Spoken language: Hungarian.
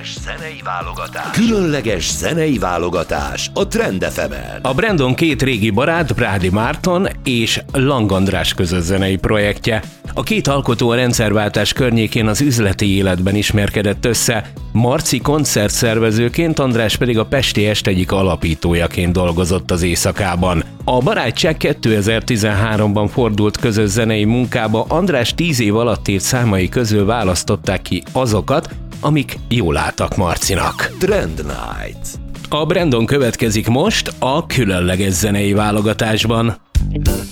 Különleges zenei válogatás a Trend FM-en. A Brandon két régi barát, Brádi Márton és Lang András közös zenei projektje. A két alkotó a rendszerváltás környékén az üzleti életben ismerkedett össze, Marci koncertszervezőként, András pedig a Pesti Est egyik alapítójaként dolgozott az éjszakában. A barátság 2013-ban fordult közös zenei munkába, András 10 év alatt írt számai közül választották ki azokat, amik jól álltak Marcinak. Trend Night. A Brandon következik most a különleges zenei válogatásban.